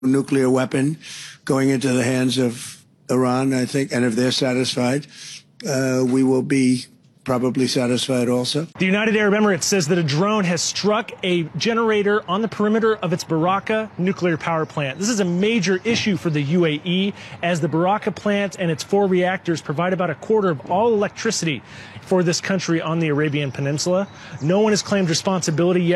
nuclear weapon going into the hands of Iran, I think. And if they're satisfied, we will be probably satisfied also. The United Arab Emirates says that a drone has struck a generator on the perimeter of its Barakah nuclear power plant. This is a major issue for the UAE, as the Barakah plant and its 4 reactors provide about a quarter of all electricity for this country on the Arabian Peninsula. No one has claimed responsibility yet